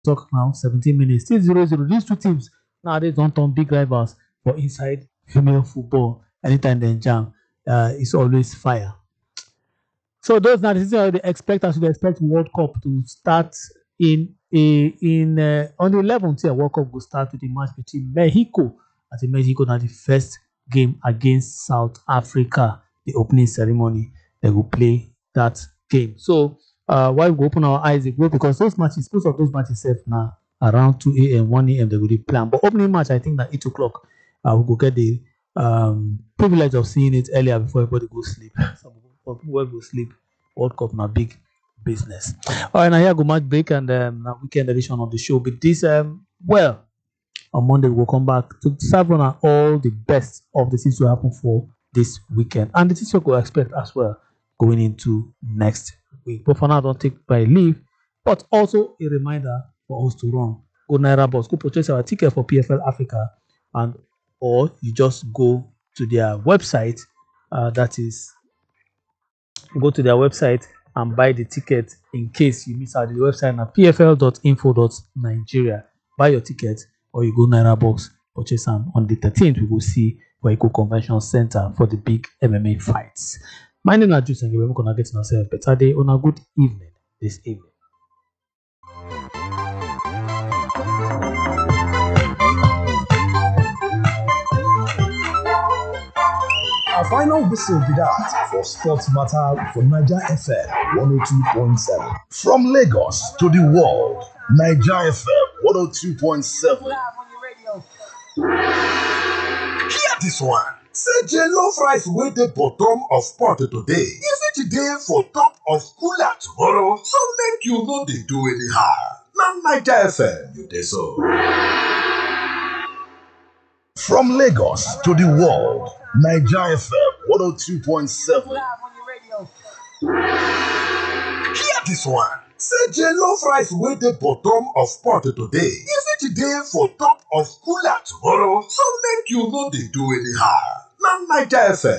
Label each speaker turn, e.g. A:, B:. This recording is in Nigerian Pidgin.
A: talk now, 17 minutes, still 0-0. These two teams nowadays don't turn big rivals for inside female football. Anytime they jam, it's always fire. So those now this is how they expect us to expect World Cup to start in on the 11th year. World Cup will start with the match between Mexico. I think Mexico now the first game against South Africa, the opening ceremony. They will play that game. So while we open our eyes, go because those matches, most of those matches set now around 2 a.m., 1 a.m. they will be planned. But opening match, I think that 8 o'clock, we will get the privilege of seeing it earlier before everybody goes sleep. Some people will sleep. World Cup now big business. All right, now here go match break and now weekend edition of the show. But this well, on Monday we'll come back to serve on all the best of the things to happen for this weekend and the things you could expect as well going into next week. But for now, don't take my leave. But also a reminder for us to run. Go Naira Boss, go purchase our ticket for PFL Africa, and or you just go to their website. That is, go to their website and buy the ticket in case you miss out the website at pfl.info.nigeria. Buy your ticket or you go Naira Box, purchase them on the 13th. We will see where you go Convention Center for the big MMA fights. My name is Juice and we're going to get to ourselves better day on a good evening this evening.
B: Our final whistle be that for Sports Matter for Niger FM 102.7. From Lagos to the world, Niger FM 102.7. Hear this one. Say jollof rice wey dey bottom of pot today, e fit dey for top of cooler tomorrow, so make you no dey do anyhow. Na Niger FM you dey so. From Lagos to the world, Niger FM 102.7. Hear this one. Say jollof rice wey dey bottom of pot today, e fit dey for top of cooler tomorrow, so make you no dey do anyhow. Na Niger FM